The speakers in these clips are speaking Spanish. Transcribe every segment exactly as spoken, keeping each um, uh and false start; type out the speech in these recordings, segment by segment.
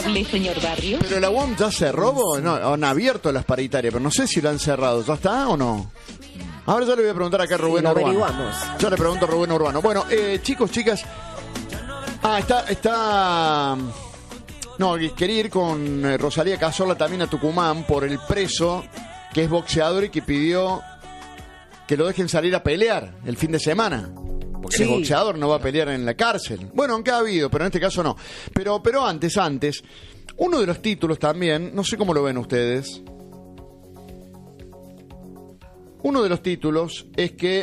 servirle, señor Barrios? Pero la U A M ya cerró, no, han abierto las paritarias, pero no sé si lo han cerrado. ¿Ya está o no? Ahora ya le voy a preguntar acá a Rubén sí, Urbano. Averiguamos. Ya le pregunto a Rubén Urbano. Bueno, eh, chicos, chicas. Ah, está, está. No, quería ir con eh, Rosalía Cazorla también a Tucumán por el preso que es boxeador y que pidió que lo dejen salir a pelear el fin de semana. Porque sí. El boxeador no va a pelear en la cárcel. Bueno, aunque ha habido, pero en este caso no. Pero, pero antes, antes, uno de los títulos también, no sé cómo lo ven ustedes. Uno de los títulos es que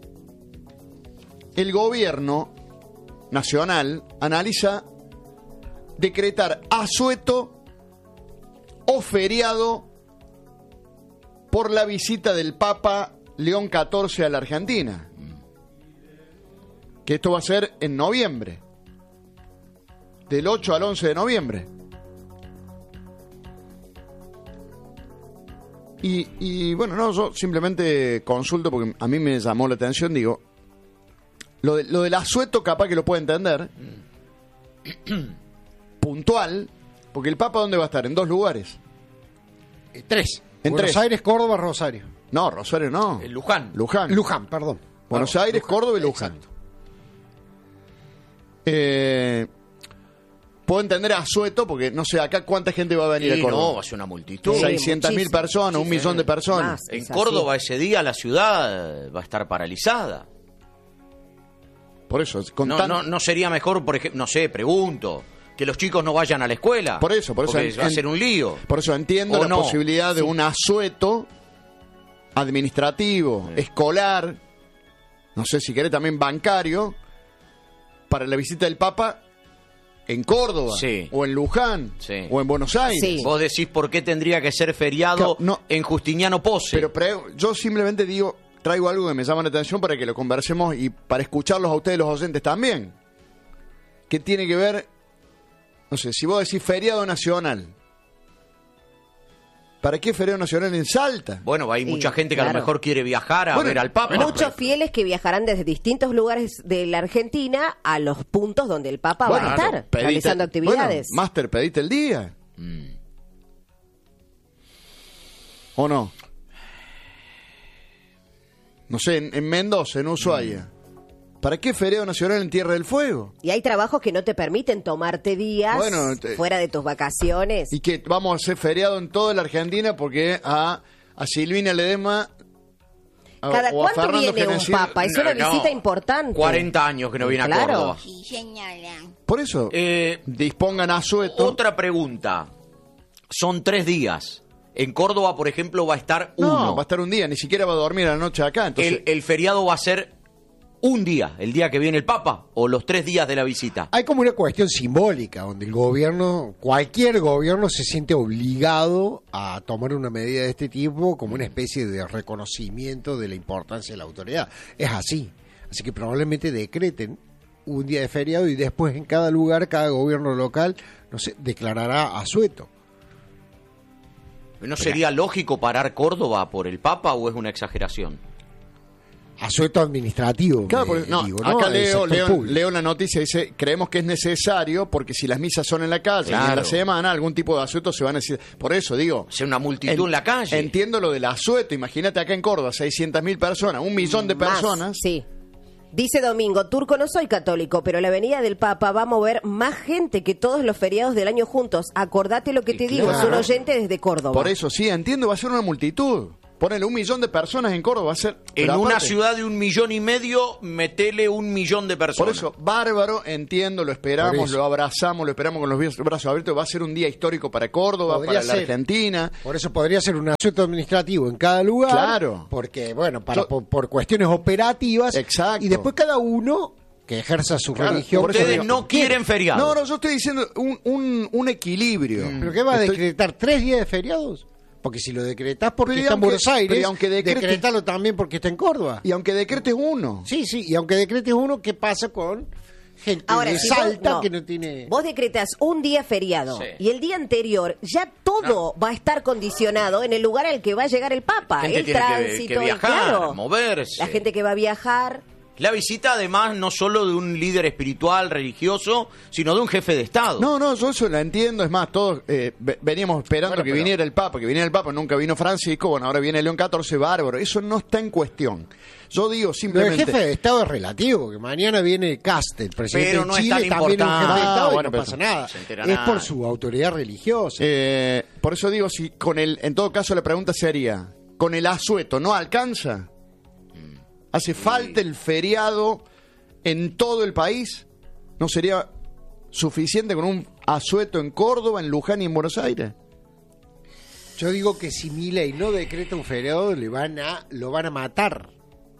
el gobierno nacional analiza decretar asueto o feriado por la visita del Papa León catorce a la Argentina. Que esto va a ser en noviembre. Del ocho al once de noviembre. Y, y bueno, no, yo simplemente consulto porque a mí me llamó la atención, digo, lo, de, lo del asueto capaz que lo puedo entender. Puntual, porque el Papa ¿dónde va a estar? En dos lugares. Eh, tres. En Buenos tres. Aires, Córdoba, Rosario. No, Rosario no. En Luján. Luján. Luján, perdón. Buenos perdón, Aires, Luján. Córdoba y Luján. Exacto. Eh, puedo entender a Asueto porque no sé acá cuánta gente va a venir Sí, a Córdoba. no, va a ser una multitud. Sí, seiscientas mil muchísimo, personas, un muchísimo. millón de personas. Más. En Es así. Córdoba ese día la ciudad va a estar paralizada. Por eso, con No, tan- no, no sería mejor, por ejemplo, no sé, pregunto, que los chicos no vayan a la escuela. Por eso, por eso porque en- va a en- ser un lío. Por eso entiendo ¿O la no? posibilidad de Sí. un asueto administrativo, Sí. escolar, no sé si querés también bancario, para la visita del Papa en Córdoba, Sí. o en Luján, Sí. o en Buenos Aires. Sí. Vos decís por qué tendría que ser feriado Claro, no. en Justiniano Pose. Pero pre- yo simplemente digo, traigo algo que me llama la atención para que lo conversemos y para escucharlos a ustedes los oyentes también. ¿Qué tiene que ver? No sé, si vos decís feriado nacional, ¿para qué feriado nacional en Salta? Bueno, hay Sí, mucha gente que a claro. lo mejor quiere viajar a Bueno, ver al Papa. Muchos fieles que viajarán desde distintos lugares de la Argentina a los puntos donde el Papa Bueno, va a estar pedite- realizando actividades. Bueno, Máster, pedite el día. Mm. ¿O no? No sé, en, en Mendoza, en Ushuaia. ¿Para qué feriado nacional en Tierra del Fuego? Y hay trabajos que no te permiten tomarte días Bueno, te- fuera de tus vacaciones. Y que vamos a hacer feriado en toda la Argentina porque a, a Silvina Ledesma a- ¿Cada o a cuánto Fernando viene un Genesi- papa? Es No, una no. visita importante. cuarenta años que no viene Claro. a Córdoba. Sí, señora. Por eso, Eh, dispongan asueto. Otra pregunta. Son tres días. En Córdoba, por ejemplo, va a estar No, uno. va a estar un día, ni siquiera va a dormir a la noche acá. Entonces, el, el feriado va a ser un día, el día que viene el Papa, o los tres días de la visita. Hay como una cuestión simbólica donde el gobierno, cualquier gobierno se siente obligado a tomar una medida de este tipo como una especie de reconocimiento de la importancia de la autoridad. Es así. Así que probablemente decreten un día de feriado y después en cada lugar, cada gobierno local, no sé, declarará asueto. ¿No sería lógico parar Córdoba por el Papa o es una exageración? Asueto administrativo. Claro, me porque, no, digo, ¿no? acá Del leo, sector leo, público. leo la noticia, dice, creemos que es necesario porque si las misas son en la calle y en Claro. la semana, algún tipo de asueto se va a necesitar. Por eso digo, O sea, una multitud en, la calle. entiendo lo del asueto, imagínate acá en Córdoba, seiscientas mil personas, un millón de Más, personas. Sí. Dice Domingo, Turco, no soy católico, pero la venida del Papa va a mover más gente que todos los feriados del año juntos. Acordate lo que Y te digo, claro. es un oyente desde Córdoba. Por eso, sí, entiendo, va a ser una multitud. Ponele un millón de personas en Córdoba, va a ser... En pero una aparte, ciudad de un millón y medio, metele un millón de Por personas. eso, bárbaro, entiendo, lo Por esperamos, eso. lo abrazamos, lo esperamos con los brazos abiertos. Va a ser un día histórico para Córdoba, Podría para la ser. Argentina. Por eso podría ser un asueto administrativo en cada lugar. Claro. Porque, bueno, para, Yo- por, por cuestiones operativas. Exacto. Y después cada uno que ejerza su Claro, religión. por eso Ustedes digo, no quieren feriado. No, no, yo estoy diciendo un, un, un equilibrio. ¿Pero qué va a Estoy- decretar? ¿Tres días de feriados? Porque si lo decretás porque Pero y está en aunque- Buenos Aires, pero y aunque decrete- decretalo también porque está en Córdoba. Y aunque decretes uno. Sí, sí, y aunque decretes uno, ¿qué pasa con gente Ahora, de si vos- Salta no. que no tiene... Vos decretas un día feriado Sí. y el día anterior ya todo va a estar condicionado en el lugar al que va a llegar el Papa. Gente el tiene que- tránsito, que el- viajar, claro, moverse. la gente que va a viajar. La visita, además, no solo de un líder espiritual, religioso, sino de un jefe de Estado. No, no, yo eso la entiendo. Es más, todos eh, ve- veníamos esperando Bueno, que pero- viniera el Papa, que viniera el Papa, nunca vino Francisco, bueno, ahora viene León catorce, bárbaro. Eso no está en cuestión. Yo digo Lo del simplemente... jefe de Estado es relativo, que mañana viene Cast, el presidente Pero de no es Chile, tan también es un jefe de importante. Estado Ah, y bueno, no pero pasa nada. se entera Es nadie. por su autoridad religiosa. Eh, por eso digo, si con el, en todo caso la pregunta sería, ¿con el asueto no alcanza? ¿Hace falta el feriado en todo el país? ¿No sería suficiente con un asueto en Córdoba, en Luján y en Buenos Aires? Yo digo que si Milei no decreta un feriado, le van a, lo van a matar.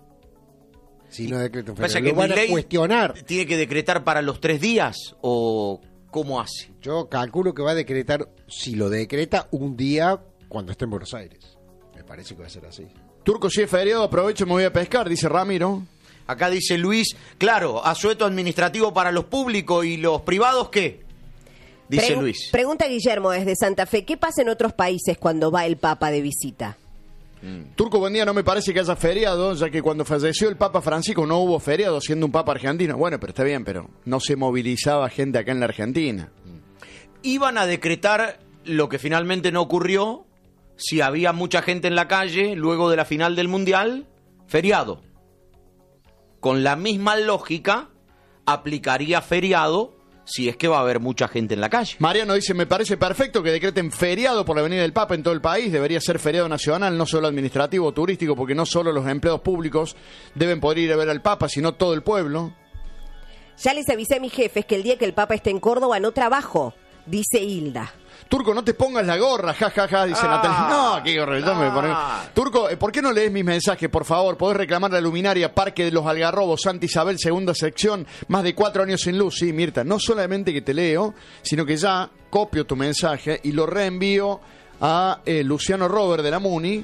Si no decreta un Pasa feriado, que lo van Milei a cuestionar. ¿Tiene que decretar para los tres días o cómo hace? Yo calculo que va a decretar, si lo decreta, un día cuando esté en Buenos Aires. Me parece que va a ser así. Turco, si es feriado, aprovecho y me voy a pescar, dice Ramiro. Acá dice Luis, claro, asueto administrativo para los públicos y los privados, ¿qué? Dice Pregu- Luis. Pregunta Guillermo desde Santa Fe, ¿qué pasa en otros países cuando va el Papa de visita? Turco, buen día, no me parece que haya feriado, ya que cuando falleció el Papa Francisco no hubo feriado, siendo un Papa argentino. Bueno, pero está bien, pero no se movilizaba gente acá en la Argentina. Iban a decretar lo que finalmente no ocurrió, si había mucha gente en la calle luego de la final del Mundial, feriado. Con la misma lógica, aplicaría feriado si es que va a haber mucha gente en la calle. Mariano dice, me parece perfecto que decreten feriado por la venida del Papa en todo el país. Debería ser feriado nacional, no solo administrativo o turístico, porque no solo los empleados públicos deben poder ir a ver al Papa, sino todo el pueblo. Ya les avisé a mis jefes que el día que el Papa esté en Córdoba no trabajo, dice Hilda. Turco, no te pongas la gorra, ja, ja, ja, dice Ah, Natalia. No, qué gorra, yo me pone- ah. Turco, eh, ¿por qué no lees mis mensajes, por favor? Podés reclamar la luminaria Parque de los Algarrobos, Santa Isabel, segunda sección, más de cuatro años sin luz. Sí, Mirta, no solamente que te leo, sino que ya copio tu mensaje y lo reenvío a eh, Luciano Robert de la Muni,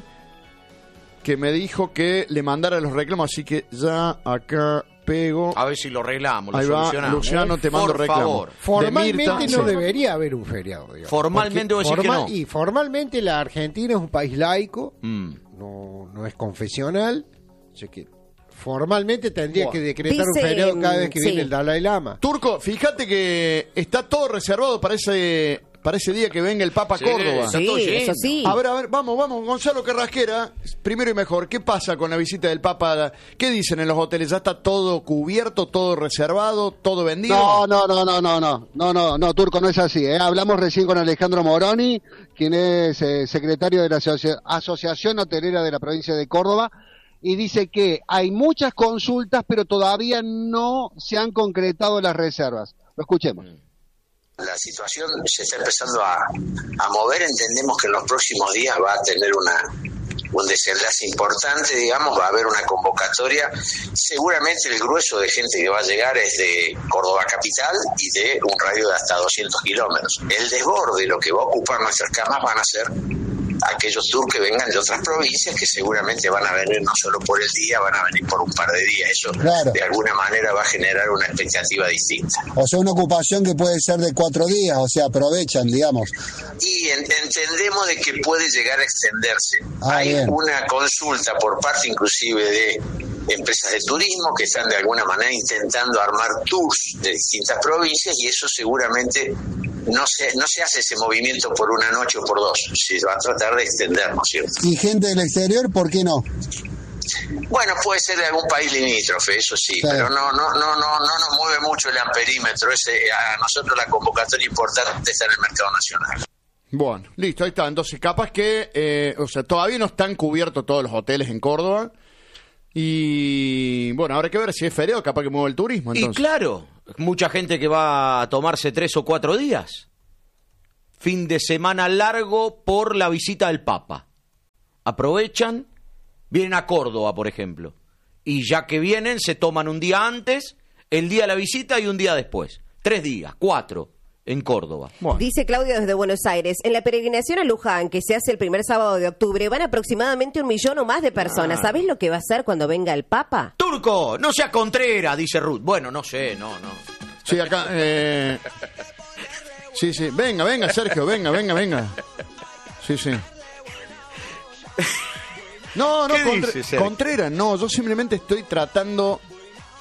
que me dijo que le mandara los reclamos, así que ya acá pego. A ver si lo arreglamos, lo Ahí va, solucionamos. Luciano, te mando Por reclamo. favor. Formalmente Mirta, no sí. debería haber un feriado. digamos. Formalmente Porque vos decís que no. Y formalmente la Argentina es un país laico, Mm. no, no es confesional, así que formalmente tendría Buah. que decretar un Dice, feriado cada vez que sí. viene el Dalai Lama. Turco, fíjate que está todo reservado para ese, para ese día que venga el Papa a Sí, Córdoba. Está Sí, todo lleno. eso sí. A ver, a ver, vamos, vamos, Gonzalo Carrasquera, primero y mejor, ¿qué pasa con la visita del Papa? ¿Qué dicen en los hoteles? ¿Ya está todo cubierto, todo reservado, todo vendido? No, no, no, no, no, no, no, no, no, Turco, no es así. ¿eh? Hablamos recién con Alejandro Moroni, quien es eh, secretario de la Asocia- Asociación Hotelera de la provincia de Córdoba, y dice que hay muchas consultas, pero todavía no se han concretado las reservas. Lo escuchemos. La situación se está empezando a, a mover, entendemos que en los próximos días va a tener una un desenlace importante, digamos, va a haber una convocatoria. Seguramente el grueso de gente que va a llegar es de Córdoba capital y de un radio de hasta doscientos kilómetros. El desborde, lo que va a ocupar nuestras camas van a ser aquellos tours que vengan de otras provincias que seguramente van a venir no solo por el día, van a venir por un par de días. Eso Claro. de alguna manera va a generar una expectativa distinta. O sea, una ocupación que puede ser de cuatro días, o sea, aprovechan, digamos. Y en- entendemos de que puede llegar a extenderse. Ah, Hay bien. una consulta por parte inclusive de empresas de turismo que están de alguna manera intentando armar tours de distintas provincias y eso seguramente no se, no se hace ese movimiento por una noche o por dos, se va a tratar de extender, ¿no es cierto? Y gente del exterior, ¿por qué no? Bueno, puede ser de algún país limítrofe, eso sí, Sí. pero no, no, no, no, no nos mueve mucho el amperímetro. Ese, a nosotros la convocatoria importante está en el mercado nacional. Bueno, listo, ahí está. Entonces, capaz que, eh, o sea, todavía no están cubiertos todos los hoteles en Córdoba. Y bueno, habrá que ver si es feriado, capaz que mueve el turismo. Y Entonces. claro, mucha gente que va a tomarse tres o cuatro días. Fin de semana largo por la visita del Papa. Aprovechan, vienen a Córdoba, por ejemplo. Y ya que vienen, se toman un día antes, el día de la visita y un día después. Tres días, cuatro, en Córdoba. Bueno. Dice Claudio desde Buenos Aires, en la peregrinación a Luján, que se hace el primer sábado de octubre, van aproximadamente un millón o más de personas. ¿Sabés lo que va a hacer cuando venga el Papa? Turco, no sea Contreras, dice Ruth. Bueno, no sé, no, no. Sí, acá. Eh... Sí, sí. Venga, venga, Sergio, venga, venga, venga. Sí, sí. No, no, ¿Qué Contre- dice, Sergio? Contreras, no. Yo simplemente estoy tratando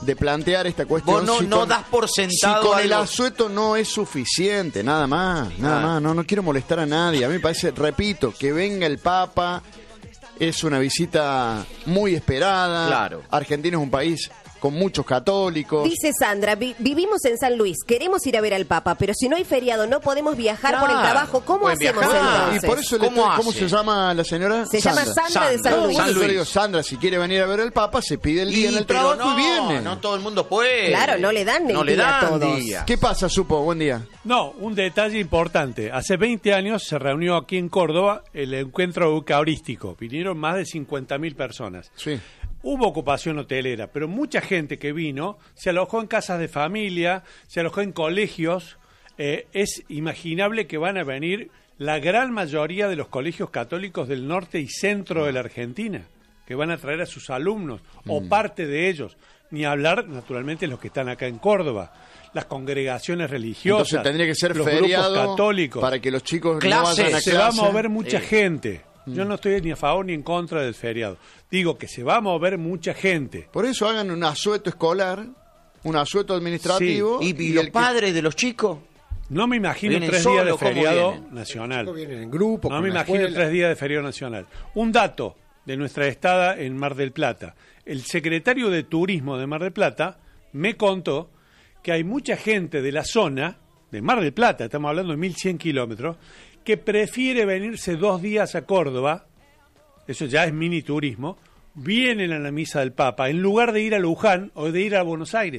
de plantear esta cuestión. Vos no, si no con, das por sentado si con el algo. asueto no es suficiente, nada más, nada Ah. más. No, no quiero molestar a nadie. A mí me parece, repito, que venga el Papa es una visita muy esperada. Claro. Argentina es un país con muchos católicos. Dice Sandra, vi- vivimos en San Luis, queremos ir a ver al Papa, pero si no hay feriado, no podemos viajar por el Claro, trabajo. ¿Cómo pueden hacemos viajar. entonces? Y por eso le ¿Cómo estoy- ¿cómo hace? se llama la señora? Se llama Sandra de San Sandra. Luis. Bueno, San yo le Luis. digo, Sandra, si quiere venir a ver el Papa, se pide el día Y, en el pero trabajo no, y viene. no todo el mundo puede. Claro, no le dan el no le día a dan todos. día. ¿Qué pasa, Supo? Buen día. No, un detalle importante. Hace veinte años se reunió aquí en Córdoba el encuentro eucarístico. Vinieron más de cincuenta mil personas. Sí. Hubo ocupación hotelera, pero mucha gente que vino se alojó en casas de familia, se alojó en colegios. Eh, es imaginable que van a venir la gran mayoría de los colegios católicos del norte y centro de la Argentina, que van a traer a sus alumnos, o parte de ellos. Ni hablar, naturalmente, los que están acá en Córdoba. Las congregaciones religiosas, Entonces tendría que ser los feriado grupos católicos. para que los chicos Clases. no vayan a Se va a clase. mover mucha Sí. gente. Yo no estoy ni a favor ni en contra del feriado. Digo que se va a mover mucha gente. Por eso hagan un asueto escolar, un asueto administrativo. ¿Y, y los el que- padres de los chicos? No me imagino ¿Vienen tres días de solos? ¿Cómo feriado vienen? nacional. Vienen en grupo, No con me la imagino escuela. tres días de feriado nacional. Un dato de nuestra estada en Mar del Plata. El secretario de Turismo de Mar del Plata me contó que hay mucha gente de la zona, de Mar del Plata, estamos hablando de mil cien kilómetros, que prefiere venirse dos días a Córdoba, eso ya es mini turismo, vienen a la misa del Papa, en lugar de ir a Luján o de ir a Buenos Aires.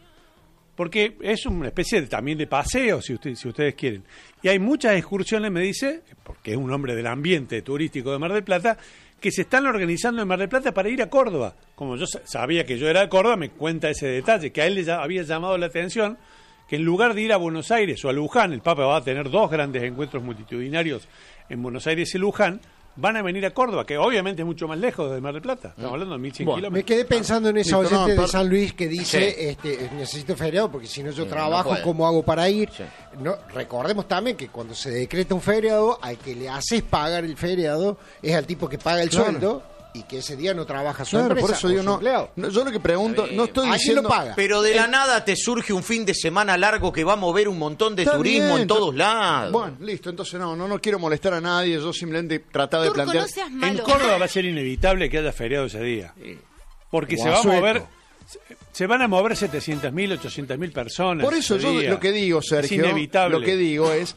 Porque es una especie de- también de paseo, si, usted- si ustedes quieren. Y hay muchas excursiones, me dice, porque es un hombre del ambiente turístico de Mar del Plata, que se están organizando en Mar del Plata para ir a Córdoba. Como yo sa- sabía que yo era de Córdoba, me cuenta ese detalle, que a él le ya- había llamado la atención que en lugar de ir a Buenos Aires o a Luján, el Papa va a tener dos grandes encuentros multitudinarios en Buenos Aires y Luján, van a venir a Córdoba, que obviamente es mucho más lejos de Mar del Plata. Estamos hablando de mil cien Bueno, Me kilómetros. quedé pensando en esa Listo, no, oyente de par- San Luis que dice, Sí. este, necesito feriado porque si no yo no trabajo, puede. ¿cómo hago para ir? Sí. No, recordemos también que cuando se decreta un feriado, al que le haces pagar el feriado es al tipo que paga el Claro. sueldo y que ese día no trabaja su Claro, empresa por eso o digo, su no, empleado. no, yo lo que pregunto, no estoy Alguien diciendo... lo paga. Pero de la nada te surge un fin de semana largo que va a mover un montón de Está turismo bien, en todos to- lados. Bueno, listo, entonces no, no, no quiero molestar a nadie, yo simplemente trataba de Turco, plantear... no seas En malo. Córdoba va a ser inevitable que haya feriado ese día. Porque O se va a asueto. mover, se- se van a mover setecientas mil, ochocientas mil personas. Por eso ese yo día. lo que digo, Sergio, es inevitable. lo que digo es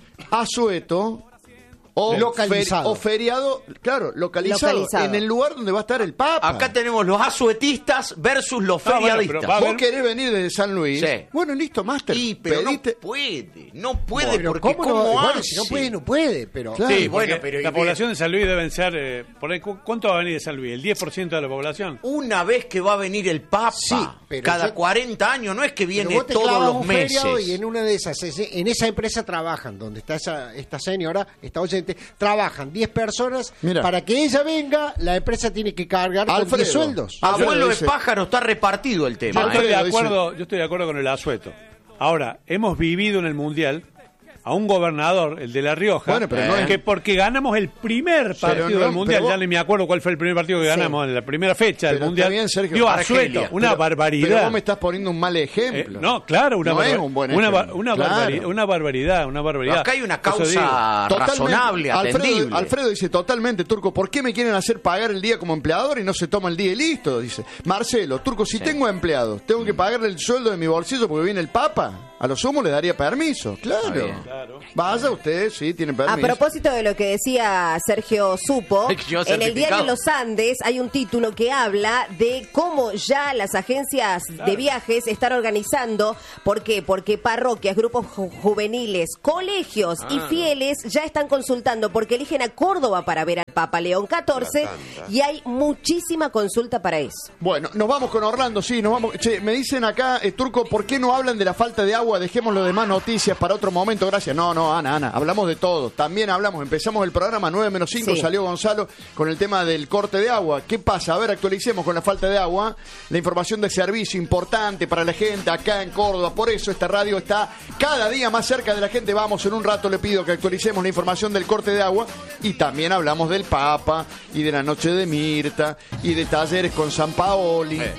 asueto o, Localizado. fer- o feriado, claro, localizado, Localizado. en el lugar donde va a estar el Papa. Acá tenemos los asuetistas versus los Ah, bueno, feriadistas. pero va a Vos haber- querés venir desde San Luis. Sí. Bueno, listo, Máster. Y, pero pediste- no puede, no puede Pero porque ¿cómo ¿cómo, no? Bueno, hace? si no puede, no puede, pero... Claro. Sí, Sí, bueno, porque pero la y población de San Luis deben ser, eh, por ahí, ¿cu- ¿cuánto va a venir de San Luis? ¿El diez por ciento de la población? Una vez que va a venir el Papa, Sí, pero cada yo- cuarenta años, no es que Pero viene vos te todos clavas los un meses. feriado y en una de esas, ese- en esa empresa trabajan, donde está esa, esta señora, esta oyente, trabajan diez personas, Mira. para que ella venga, la empresa tiene que cargar con Alfredo. diez sueldos. Abuelo Alfredo de dice- pájaro, está repartido el Yo tema. estoy, de Alfredo dice- acuerdo, yo estoy de acuerdo con el asueto. Ahora, hemos vivido en el Mundial a un gobernador, el de La Rioja, Bueno, pero no es- que porque ganamos el primer partido no- del Mundial, pero vos- ya ni me acuerdo cuál fue el primer partido que ganamos en la primera fecha del Pero Mundial, está bien, Sergio, dio Argelia. asueto, una Pero- barbaridad. Pero vos me estás poniendo un mal Eh, ejemplo. no, claro, una, No barba- es un buen una, ba- ejemplo. una, Claro. barbaridad, una barbaridad, una barbaridad. Acá hay una Por eso digo. causa Totalmente. razonable, Alfredo, atendible. Alfredo dice totalmente, Turco, ¿por qué me quieren hacer pagar el día como empleador y no se toma el día y listo? Dice Marcelo, Turco, si tengo empleados, tengo que pagarle el sueldo de mi bolsillo porque viene el Papa. A lo sumo le daría permiso, claro. bien. Vaya usted, sí, tiene A permiso. propósito de lo que decía Sergio Supo, Yo en el certificado. diario Los Andes hay un título que habla de cómo ya las agencias de viajes están organizando. ¿Por qué? Porque parroquias, grupos ju- juveniles, colegios y fieles ya están consultando porque eligen a Córdoba para ver al Papa León catorce y hay muchísima consulta para eso. Bueno, nos vamos con Orlando, sí, nos vamos. Che, me dicen acá, eh, Turco, ¿por qué no hablan de la falta de agua? Dejemos lo demás noticias para otro momento, gracias. No, no, Ana, Ana, hablamos de todo. También hablamos, empezamos el programa nueve menos cinco, Sí. salió Gonzalo con el tema del corte de agua. ¿Qué pasa? A ver, actualicemos con la falta de agua. La información de servicio importante para la gente acá en Córdoba. Por eso esta radio está cada día más cerca de la gente. Vamos, en un rato le pido que actualicemos la información del corte de agua. Y también hablamos del Papa y de la noche de Mirta y de talleres con San Paoli.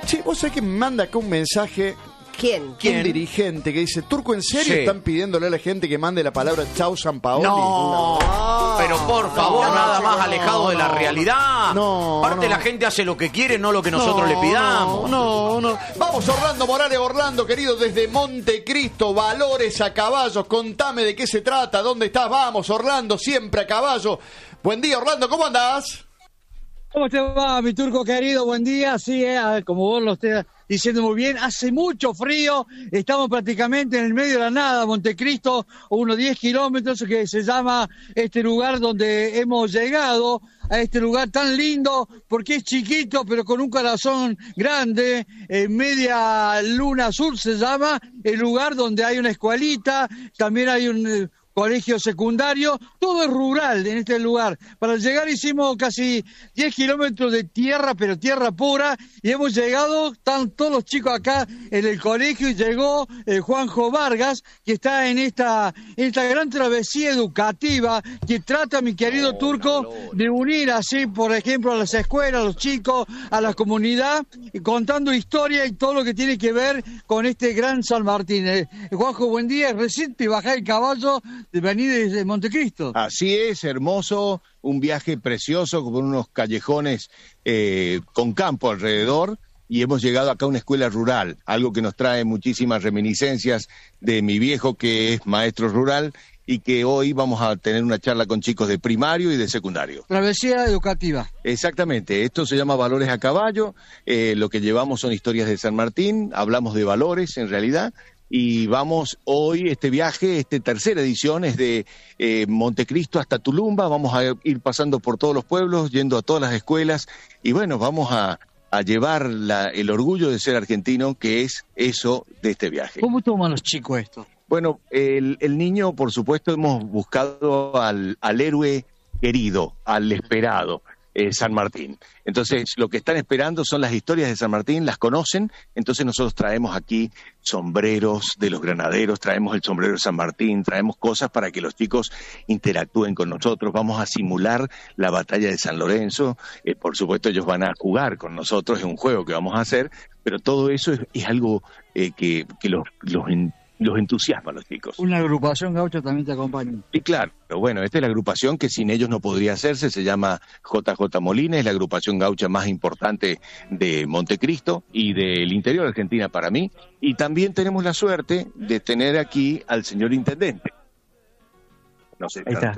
Sí, vos sabés que me manda acá un mensaje. ¿Quién? ¿Quién? Un dirigente que dice, Turco, ¿en serio Sí. están pidiéndole a la gente que mande la palabra Chau San Paoli? No, pero por favor, no, nada no, más no, alejado de la no. realidad. No, Aparte no. la gente hace lo que quiere, no lo que nosotros le pidamos. No, no. Vamos, Orlando Morales, Orlando, querido, desde Montecristo, Valores a caballo. Contame de qué se trata, dónde estás. Vamos, Orlando, siempre a caballo. Buen día, Orlando, ¿cómo andás? ¿Cómo te va, mi Turco querido? Buen día. Sí, eh, como vos lo estés diciendo muy bien, hace mucho frío, estamos prácticamente en el medio de la nada, Montecristo, unos diez kilómetros, que se llama este lugar donde hemos llegado, a este lugar tan lindo, porque es chiquito, pero con un corazón grande, en media luna sur se llama, el lugar donde hay una escuelita, también hay un eh, colegio secundario, todo es rural en este lugar. Para llegar hicimos casi diez kilómetros de tierra, pero tierra pura, y hemos llegado, están todos los chicos acá en el colegio, y llegó eh, Juanjo Vargas, que está en esta, en esta gran travesía educativa, que trata, mi querido Oh, Turco, gloria. de unir así, por ejemplo, a las escuelas, a los chicos, a la comunidad, y contando historia y todo lo que tiene que ver con este gran San Martín. Eh, Juanjo, buen día, recién te bajás el caballo de venir desde Montecristo. Así es, hermoso, un viaje precioso con unos callejones eh, con campo alrededor, y hemos llegado acá a una escuela rural, algo que nos trae muchísimas reminiscencias de mi viejo, que es maestro rural, y que hoy vamos a tener una charla con chicos de primario y de secundario. Travesía educativa. Exactamente, esto se llama Valores a Caballo, eh, lo que llevamos son historias de San Martín, hablamos de valores en realidad, y vamos hoy, este viaje, esta tercera edición es de eh, Montecristo hasta Tulumba, vamos a ir pasando por todos los pueblos, yendo a todas las escuelas, y bueno, vamos a, a llevar la, el orgullo de ser argentino, que es eso de este viaje. ¿Cómo toman los chicos esto? Bueno, el, el niño, por supuesto, hemos buscado al, al héroe querido, al esperado, eh, San Martín. Entonces, lo que están esperando son las historias de San Martín, las conocen, entonces nosotros traemos aquí sombreros de los granaderos, traemos el sombrero de San Martín, traemos cosas para que los chicos interactúen con nosotros, vamos a simular la batalla de San Lorenzo, eh, por supuesto ellos van a jugar con nosotros, es un juego que vamos a hacer, pero todo eso es, es algo eh, que, que los, los en, los entusiasma a los chicos. Una agrupación gaucha también te acompaña. Sí, claro. Pero bueno, esta es la agrupación que sin ellos no podría hacerse, se llama J J Molina, es la agrupación gaucha más importante de Montecristo y del interior de Argentina para mí. Y también tenemos la suerte de tener aquí al señor intendente. No sé. Ahí está.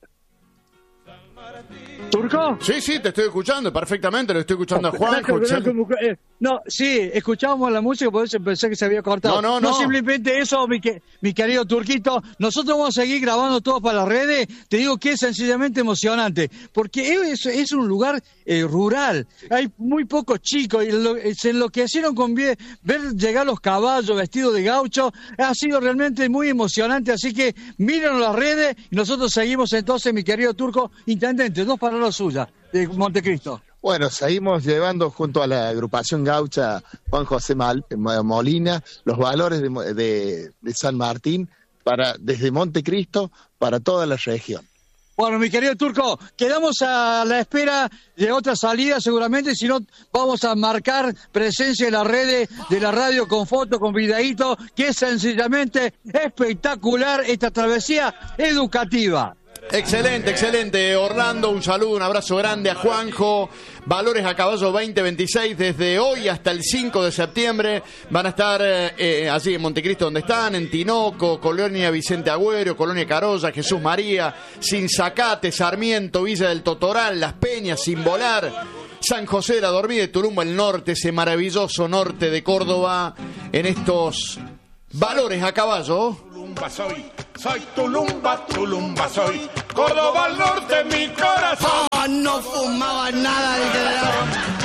¿Turco? Sí, sí, te estoy escuchando perfectamente, lo estoy escuchando a Gracias, Juanjo. gracias, eh, No, sí, escuchábamos la música, por eso pensé que se había cortado. No, no, no. simplemente eso, mi, que, mi querido Turquito. Nosotros vamos a seguir grabando todo para las redes. Te digo que es sencillamente emocionante, porque es, es un lugar eh, rural. Hay muy pocos chicos y lo, se enloquecieron con ver, ver llegar los caballos vestidos de gaucho. Ha sido realmente muy emocionante, así que mírenos las redes y nosotros seguimos entonces, mi querido Turco. Intendente, dos palabras suyas de Montecristo. Bueno, seguimos llevando junto a la agrupación gaucha Juan José Mal, Molina los valores de, de, de San Martín para desde Montecristo para toda la región. Bueno, mi querido Turco, quedamos a la espera de otra salida seguramente, si no vamos a marcar presencia en las redes de la radio con fotos, con videitos, que es sencillamente espectacular esta travesía educativa. Excelente, excelente. Orlando, un saludo, un abrazo grande a Juanjo. Valores a Caballo veinte veintiséis, desde hoy hasta el cinco de septiembre. Van a estar eh, allí en Montecristo donde están, en Tinoco, Colonia Vicente Agüero, Colonia Carolla, Jesús María, Sinzacate, Sarmiento, Villa del Totoral, Las Peñas, Sin Volar, San José de la Dormida y Tulumba, el norte, ese maravilloso norte de Córdoba, en estos Valores a Caballo. Tulumba soy, soy Tulumba, Tulumba soy, Córdoba al norte mi corazón. Oh, no fumaba nada de general.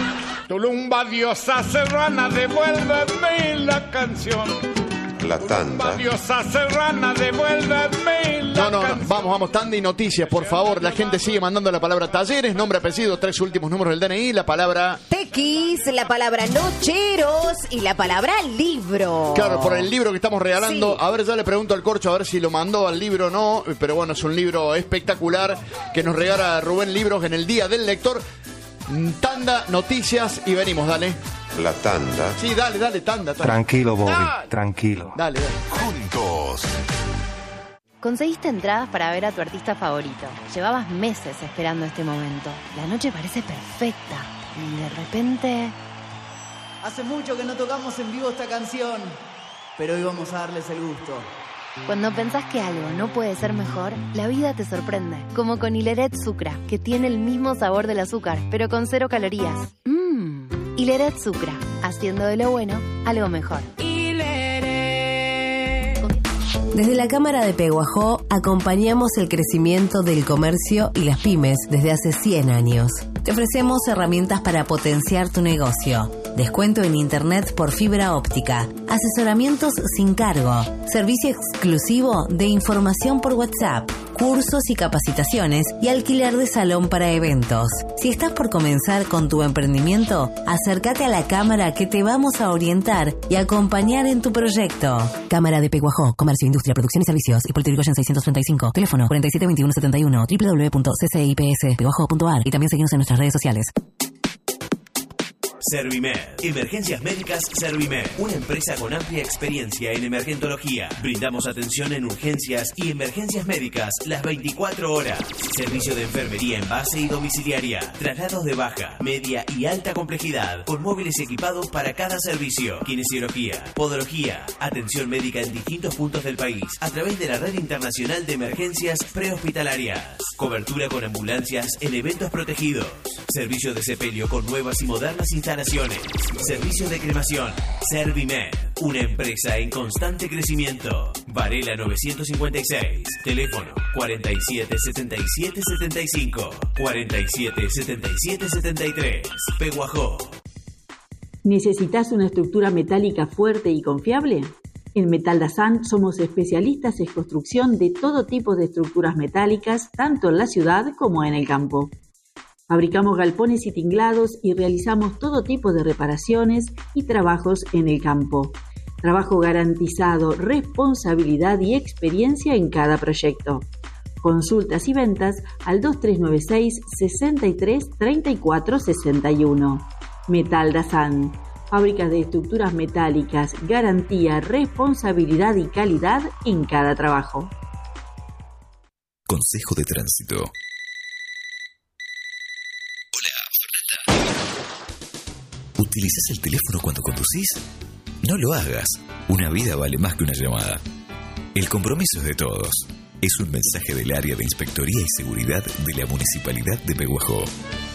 Tulumba, diosa serrana, devuélveme la canción. La tanda. Diosa serrana, devuélveme la No, no, no, canción. vamos, vamos, tanda y noticias, por favor. La gente sigue mandando la palabra talleres, nombre, apellido, tres últimos números del D N I, la palabra... Tequis, la palabra nocheros y la palabra libro. Claro, por el libro que estamos regalando. Sí. A ver, ya le pregunto al Corcho a ver si lo mandó al libro o no. Pero bueno, es un libro espectacular que nos regala Rubén Libros en el Día del Lector. Tanda, noticias y venimos, dale. la tanda. Sí, dale, dale, tanda, tanda. Tranquilo, Bobby, Dale. tranquilo. Dale, dale. Juntos. Conseguiste entradas para ver a tu artista favorito. Llevabas meses esperando este momento. La noche parece perfecta. Y de repente... Hace mucho que no tocamos en vivo esta canción, pero hoy vamos a darles el gusto. Cuando pensás que algo no puede ser mejor, la vida te sorprende. Como con Hileret Sucra, que tiene el mismo sabor del azúcar, pero con cero calorías. Mmm. Hileret Sucra, haciendo de lo bueno algo mejor. Desde la Cámara de Peguajó acompañamos el crecimiento del comercio y las pymes desde hace cien años. Te ofrecemos herramientas para potenciar tu negocio, descuento en internet por fibra óptica, asesoramientos sin cargo, servicio exclusivo de información por WhatsApp, cursos y capacitaciones y alquiler de salón para eventos. Si estás por comenzar con tu emprendimiento, acércate a la Cámara que te vamos a orientar y acompañar en tu proyecto. Cámara de Peguajó, Comercio, Industria, Producción y Servicios y Puerto Irigoyen seiscientos treinta y cinco, teléfono cuarenta y siete veintiuno setenta y uno, doble u doble u doble u punto c c i p s peguajó punto a r y también seguimos en nuestras redes sociales. Servimed. Emergencias Médicas Servimed. Una empresa con amplia experiencia en emergentología. Brindamos atención en urgencias y emergencias médicas las veinticuatro horas. Servicio de enfermería en base y domiciliaria. Traslados de baja, media y alta complejidad. Con móviles equipados para cada servicio. Kinesiología, podología. Atención médica en distintos puntos del país. A través de la Red Internacional de Emergencias Prehospitalarias. Cobertura con ambulancias en eventos protegidos. Servicio de sepelio con nuevas y modernas instalaciones. Servicio de cremación. Servimed. Una empresa en constante crecimiento. Varela novecientos cincuenta y seis. Teléfono cuarenta y siete setenta y siete setenta y cinco. cuarenta y siete setenta y siete setenta y tres. Peguajó. ¿Necesitas una estructura metálica fuerte y confiable? En Metal Dazan somos especialistas en construcción de todo tipo de estructuras metálicas, tanto en la ciudad como en el campo. Fabricamos galpones y tinglados y realizamos todo tipo de reparaciones y trabajos en el campo. Trabajo garantizado, responsabilidad y experiencia en cada proyecto. Consultas y ventas al dos tres nueve seis, sesenta y tres, treinta y cuatro sesenta y uno. Metal Dazan. Fábricas de estructuras metálicas, garantía, responsabilidad y calidad en cada trabajo. Consejo de tránsito. ¿Utilizas el teléfono cuando conducís? No lo hagas. Una vida vale más que una llamada. El compromiso es de todos. Es un mensaje del área de Inspectoría y Seguridad de la Municipalidad de Peguajó.